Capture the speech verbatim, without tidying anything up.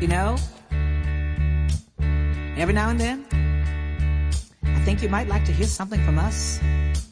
You know, every now and then, I think you might like to hear something from us.